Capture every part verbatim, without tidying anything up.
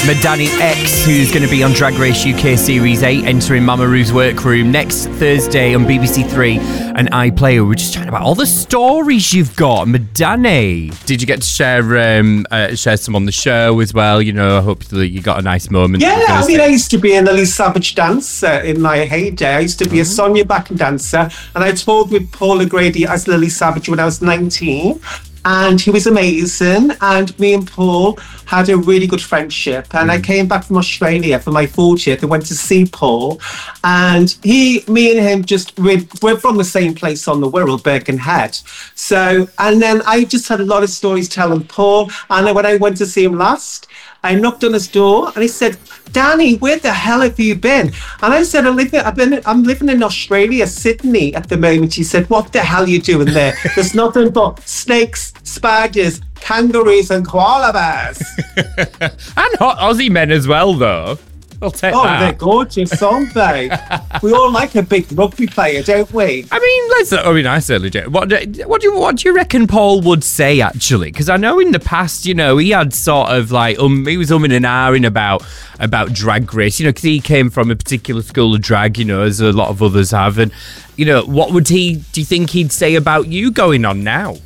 Madani X, who's going to be on Drag Race U K Series eight, entering Mama Ru's workroom next Thursday on B B C Three and iPlayer. We're just chatting about all the stories you've got, Madani. Did you get to share um, uh, share some on the show as well? You know, I hope that you got a nice moment. Yeah, I mean, I used to be an Lily Savage dancer in my heyday. I used to be mm-hmm. a Sonia Bakken dancer, and I toured with Paul O'Grady as Lily Savage when I was nineteen. And he was amazing, and me and Paul had a really good friendship. And mm. I came back from Australia for my fortieth and went to see Paul. And he, me and him just, we're, we're from the same place on the Wirral, Birkenhead. So, and then I just had a lot of stories telling Paul. And then when I went to see him last, I knocked on his door and he said, "Danny, where the hell have you been?" And I said, I'm living, I've been, I'm living in Australia, Sydney at the moment. He said, "What the hell are you doing there? There's nothing but snakes, spiders, kangaroos and koala bears." And hot Aussie men as well, though. I'll take oh, that. They're gorgeous, aren't they? We all like a big rugby player, don't we? I mean, let's. I mean, I certainly do. What, what do you What do you reckon Paul would say actually? Because I know in the past, you know, he had sort of like um, he was umming and ahhing about about Drag Race, you know, because he came from a particular school of drag, you know, as a lot of others have. And you know, what would he? Do you think he'd say about you going on now?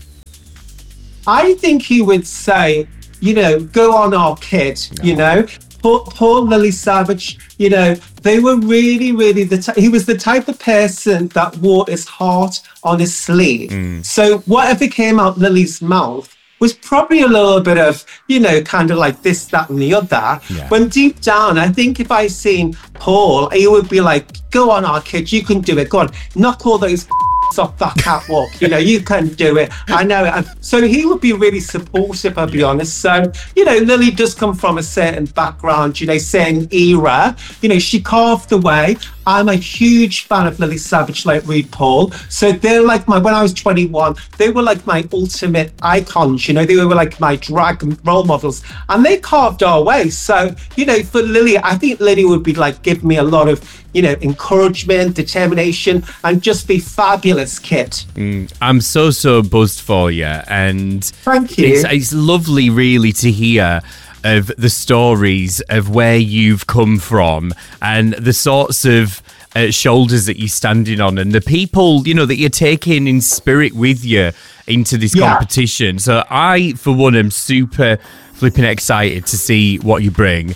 I think he would say, you know, go on, our kid, no. you know. Paul, Paul Lily Savage, you know, they were really, really the t- he was the type of person that wore his heart on his sleeve. Mm. So whatever came out Lily's mouth was probably a little bit of, you know, kind of like this, that, and the other. Yeah. When deep down, I think if I seen Paul, he would be like, "Go on, our kid, you can do it. Go on, knock all those off that catwalk, you know, you can do it. I know it." And so he would be really supportive, I'll be honest. So, you know, Lily does come from a certain background, you know, certain era. You know, she carved the way. I'm a huge fan of Lily Savage, like Reed Paul. So they're like my, when I was twenty-one, they were like my ultimate icons, you know, they were like my drag role models, and they carved our way. So, you know, for Lily, I think Lily would be like, give me a lot of, you know, encouragement, determination, and just be fabulous, kid. Mm, I'm so, so buzzed for you. And thank you. It's, it's lovely, really, to hear of the stories of where you've come from and the sorts of uh, shoulders that you're standing on and the people, you know, that you're taking in spirit with you into this yeah. competition. So I, for one, am super flipping excited to see what you bring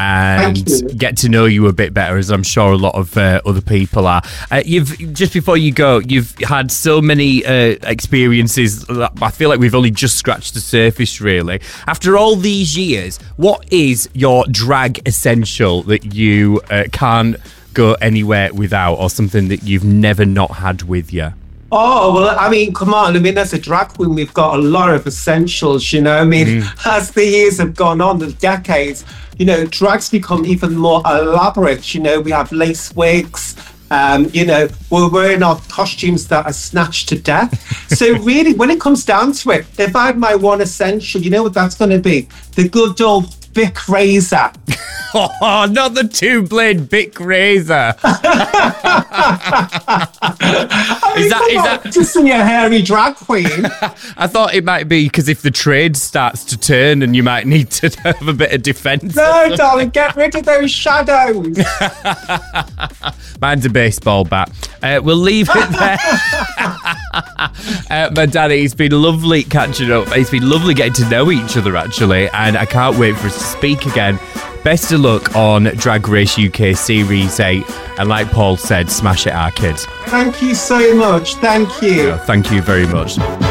and get to know you a bit better, as I'm sure a lot of uh, other people are. Uh, you've just before you go, you've had so many uh, experiences. I feel like we've only just scratched the surface, really. After all these years, what is your drag essential that you uh, can't go anywhere without, or something that you've never not had with you? Oh, well, I mean, come on. I mean, as a drag queen, we've got a lot of essentials, you know. I mean, mm. as the years have gone on, the decades, you know, drag's become even more elaborate. You know, we have lace wigs. Um, you know, we're wearing our costumes that are snatched to death. So really, when it comes down to it, if I had my one essential, you know what that's going to be? The good old Bic razor. Oh, not the two-blade Bic razor. I mean, is that, is that just in your hairy drag queen? I thought it might be because if the trade starts to turn and you might need to have a bit of defence. No, darling, get rid of those shadows. Mine's a baseball bat. Uh, we'll leave it there. uh, Madani, it's been lovely catching up. It's been lovely getting to know each other, actually, and I can't wait for us to speak again. Best of luck on Drag Race U K Series eight, and like Paul said, smash it, our kids. Thank you so much. Thank you. Yeah, thank you very much.